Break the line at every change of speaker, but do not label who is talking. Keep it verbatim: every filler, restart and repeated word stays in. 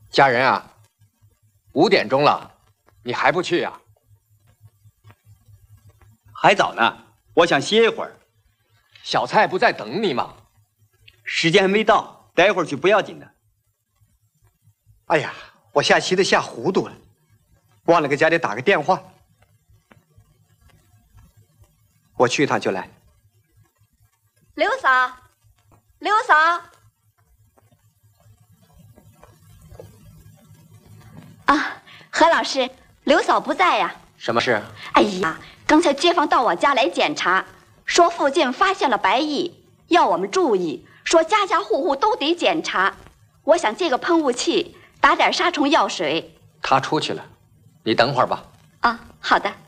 家人啊，五点钟了，你还不去呀？
还早呢，我想歇一会儿。
小蔡不在等你吗？
时间还没到，待会儿去不要紧的。
哎呀，我下棋都下糊涂了，忘了给家里打个电话。我去一趟就来。
刘嫂，刘嫂。啊，何老师，刘嫂不在呀。
什么事？
哎呀，刚才街坊到我家来检查，说附近发现了白蚁，要我们注意，说家家户户都得检查。我想借个喷雾器，打点杀虫药水。
他出去了，你等会儿吧。
啊，好的。